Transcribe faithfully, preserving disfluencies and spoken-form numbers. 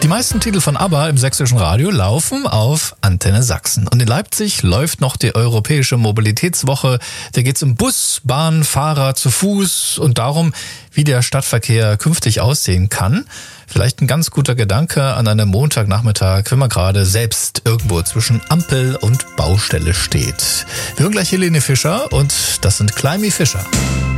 meisten Titel von ABBA im sächsischen Radio laufen auf Antenne Sachsen. Und in Leipzig läuft noch die Europäische Mobilitätswoche. Da geht's um Bus, Bahn, Fahrer, zu Fuß und darum, wie der Stadtverkehr künftig aussehen kann. Vielleicht ein ganz guter Gedanke an einem Montagnachmittag, wenn man gerade selbst irgendwo zwischen Ampel und Baustelle steht. Wir hören gleich Helene Fischer und das sind Climby Fischer.